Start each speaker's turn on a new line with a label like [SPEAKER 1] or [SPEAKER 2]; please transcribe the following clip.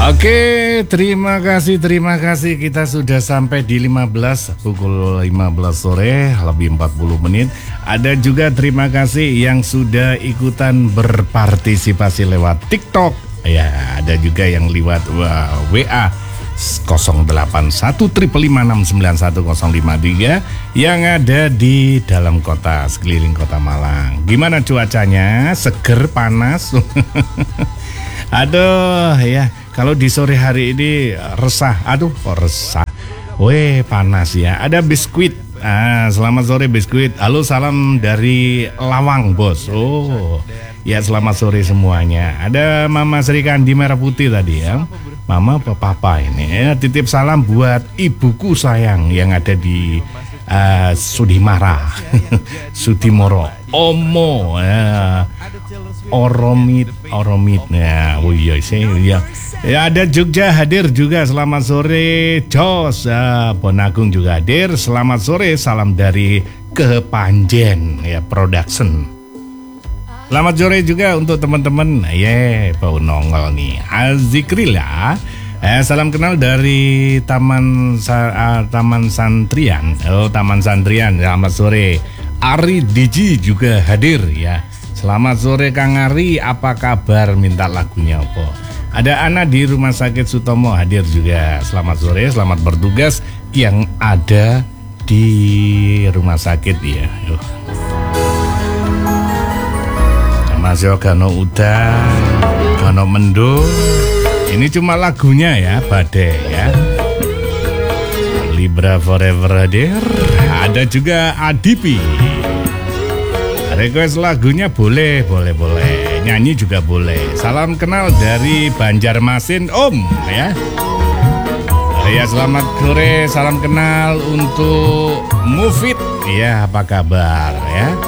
[SPEAKER 1] Oke, terima kasih. Kita sudah sampai di pukul 15 sore, lebih 40 menit. Ada juga terima kasih yang sudah ikutan berpartisipasi lewat TikTok. Ya, ada juga yang lewat WA 0815569105 yang ada di dalam kota, sekeliling kota Malang. Gimana cuacanya? Seger, panas? Aduh ya, kalau di sore hari ini resah. Aduh kok resah. Weh, panas ya. Ada biskuit. Selamat sore biskuit. Halo, salam dari Lawang, Bos. Oh, ya selamat sore semuanya. Ada Mama Sri Kandi Merah Putih tadi ya. Mama apa papa ini ya, titip salam buat ibuku sayang yang ada di Sudimara, Sudimoro, Omo, Oromit ya. Oh iya sih ya. Ya, ada Jogja hadir juga. Selamat sore Jos. Bonagung juga hadir. Selamat sore, salam dari Kepanjen ya, production. Selamat sore juga untuk teman-teman. Bau nongol nih. Azikrila. Salam kenal dari Taman Santrian. Oh, Taman Santrian. Selamat sore. Ari Diji juga hadir ya. Selamat sore Kang Ari, apa kabar? Minta lagunya apa? Ada Ana di Rumah Sakit Sutomo hadir juga. Selamat sore, selamat bertugas yang ada di rumah sakit ya. Mas yo gano udan, gano mendung. Ini cuma lagunya ya, Bade ya. Libra Forever hadir. Ada juga Adipi. Request lagunya boleh. Nyanyi juga boleh. Salam kenal dari Banjarmasin Om ya. Ya, selamat sore, salam kenal untuk Mufid. Ya, apa kabar ya?